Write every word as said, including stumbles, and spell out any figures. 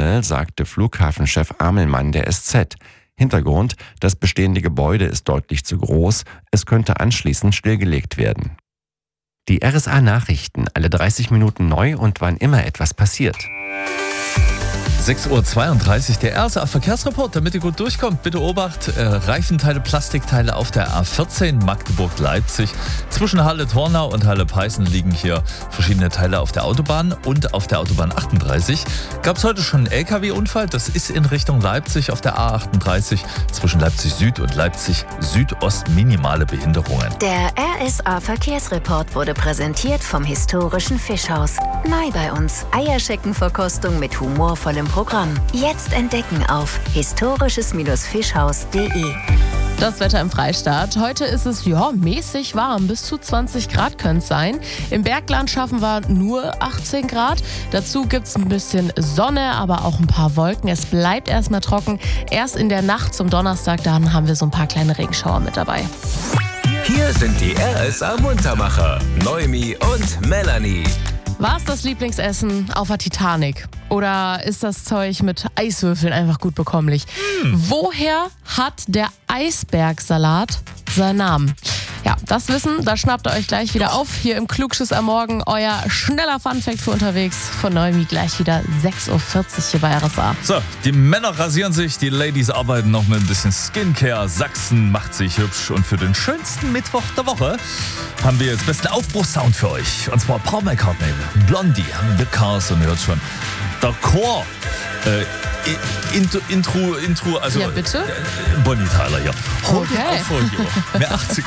Tunnel, sagte Flughafenchef Amelmann der S Z. Hintergrund: Das bestehende Gebäude ist deutlich zu groß. Es könnte anschließend stillgelegt werden. Die R S A-Nachrichten, alle dreißig Minuten neu und wann immer etwas passiert. sechs Uhr zweiunddreißig, der R S A-Verkehrsreport, damit ihr gut durchkommt. Bitte Obacht, äh, Reifenteile, Plastikteile auf der A vierzehn Magdeburg-Leipzig. Zwischen Halle-Tornau und Halle-Peißen liegen hier verschiedene Teile auf der Autobahn und auf der Autobahn achtunddreißig. Gab es heute schon einen L K W-Unfall? Das ist in Richtung Leipzig auf der A achtunddreißig. Zwischen Leipzig Süd und Leipzig Südost minimale Behinderungen. Der R S A-Verkehrsreport wurde präsentiert vom historischen Fischhaus. Neu bei uns. Eierscheckenverkostung mit humorvollem Programm. Jetzt entdecken auf historisches Fischhaus punkt de. Das Wetter im Freistaat. Heute ist es ja mäßig warm, bis zu zwanzig Grad können es sein. Im Bergland schaffen wir nur achtzehn Grad. Dazu gibt es ein bisschen Sonne, aber auch ein paar Wolken. Es bleibt erstmal trocken. Erst in der Nacht zum Donnerstag, dann haben wir so ein paar kleine Regenschauer mit dabei. Hier sind die R S A-Muntermacher, Noemi und Melanie. War es das Lieblingsessen auf der Titanic? Oder ist das Zeug mit Eiswürfeln einfach gut bekommlich? Hm. Woher hat der Eisbergsalat seinen Namen? Ja, das Wissen, das schnappt ihr euch gleich wieder auf. Hier im Klugschiss am Morgen, euer schneller Funfact für unterwegs. Von Noemi gleich wieder sechs Uhr vierzig hier bei R S A. So, die Männer rasieren sich, die Ladies arbeiten noch mit ein bisschen Skincare. Sachsen macht sich hübsch. Und für den schönsten Mittwoch der Woche haben wir jetzt besten Aufbruchssound für euch. Und zwar Paul McCartney, Blondie, The Cars, und ihr hört schon, der Chor. Äh, Intro, Intro, Intro, also ja, bitte? Äh, Bonnie Tyler hier. Hold okay. it up for you. Mehr achtzig